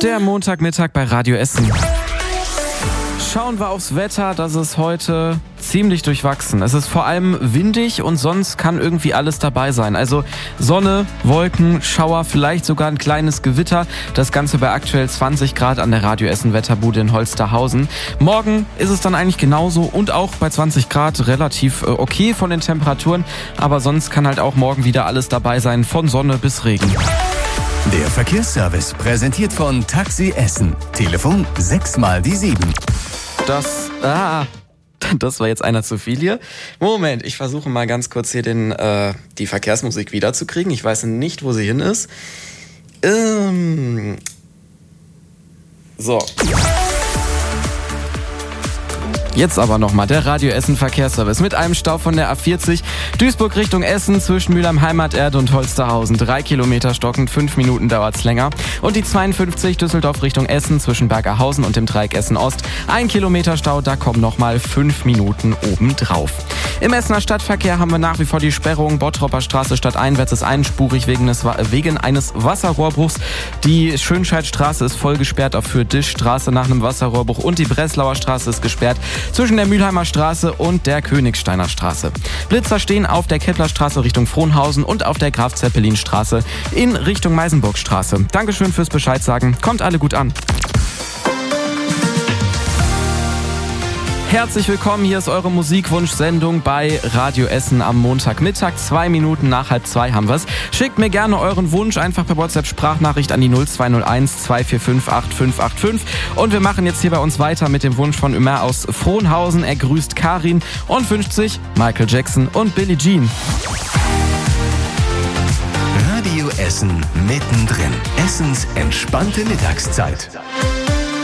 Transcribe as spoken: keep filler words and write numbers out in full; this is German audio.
Der Montagmittag bei Radio Essen. Schauen wir aufs Wetter, das ist heute ziemlich durchwachsen. Es ist vor allem windig und sonst kann irgendwie alles dabei sein. Also Sonne, Wolken, Schauer, vielleicht sogar ein kleines Gewitter. Das Ganze bei aktuell zwanzig Grad an der Radio Essen Wetterbude in Holsterhausen. Morgen ist es dann eigentlich genauso und auch bei zwanzig Grad relativ okay von den Temperaturen. Aber sonst kann halt auch morgen wieder alles dabei sein, von Sonne bis Regen. Der Verkehrsservice präsentiert von Taxi Essen. Telefon sechs mal die sieben. Das, ah, das war jetzt einer zu viel hier. Moment, ich versuche mal ganz kurz hier den, äh, die Verkehrsmusik wiederzukriegen. Ich weiß nicht, wo sie hin ist. Ähm, so. Jetzt aber nochmal der Radio Essen Verkehrsservice mit einem Stau von der A vierzig Duisburg Richtung Essen zwischen Mülheim Heimaterde und Holsterhausen. Drei Kilometer stockend, fünf Minuten dauert's länger. Und die zweiundfünfzig Düsseldorf Richtung Essen zwischen Bergerhausen und dem Dreieck Essen Ost. Ein Kilometer Stau, da kommen nochmal fünf Minuten obendrauf. Im Essener Stadtverkehr haben wir nach wie vor die Sperrung. Bottropper Straße stadteinwärts ist einspurig wegen, des, wegen eines Wasserrohrbruchs. Die Schönscheidstraße ist voll gesperrt auf für Dischstraße nach einem Wasserrohrbruch und die Breslauer Straße ist gesperrt zwischen der Mülheimer Straße und der Königsteiner Straße. Blitzer stehen auf der Keplerstraße Richtung Frohnhausen und auf der Graf-Zeppelin-Straße in Richtung Meisenburgstraße. Dankeschön fürs Bescheid sagen. Kommt alle gut an. Herzlich willkommen, hier ist eure Musikwunsch-Sendung bei Radio Essen am Montagmittag. Zwei Minuten nach halb zwei haben wir's. Schickt mir gerne euren Wunsch einfach per WhatsApp-Sprachnachricht an die null zwei null eins zwei vier fünf acht fünf acht fünf. Und wir machen jetzt hier bei uns weiter mit dem Wunsch von Ömer aus Frohnhausen. Er grüßt Karin und wünscht sich Michael Jackson und Billie Jean. Radio Essen mittendrin. Essens entspannte Mittagszeit.